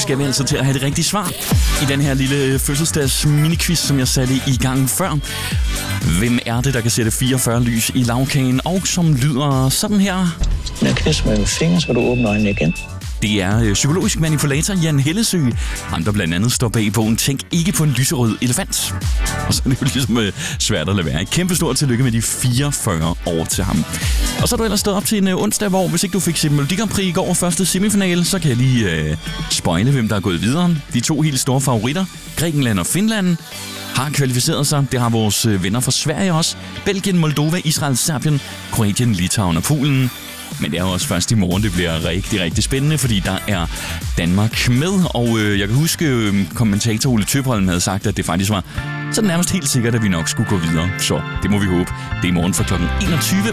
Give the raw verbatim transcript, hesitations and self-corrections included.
skal vi altså til at have det rigtige svar i den her lille fødselsdags miniquiz, som jeg satte i gang før. Hvem er det, der kan sætte fireogfyrre lys i lagkagen, og som lyder sådan her? Når jeg kysser med fingre, så du åbner øjnene igen. Det er psykologisk manipulator Jan Hellesø, ham der blandt andet står bag bogen Tænk ikke på en lyserød elefant. Og så er det jo ligesom øh, svært at lade være. Et kæmpe stort tillykke med de fireogfyrre år til ham. Og så er du ellers stået op til en øh, onsdag, hvor hvis ikke du fik set Melodi Grand Prix i går første semifinale, så kan jeg lige øh, spoile, hvem der er gået videre. De to helt store favoritter, Grækenland og Finland, har kvalificeret sig. Det har vores øh, venner fra Sverige også. Belgien, Moldova, Israel, Serbien, Kroatien, Litauen og Polen. Men det er jo også først i morgen, det bliver rigtig, rigtig spændende, fordi der er Danmark med. Og øh, jeg kan huske, øh, kommentator Ole Tøbholm havde sagt, at det faktisk var så nærmest helt sikkert, at vi nok skulle gå videre. Så det må vi håbe. Det er i morgen fra klokken enogtyve.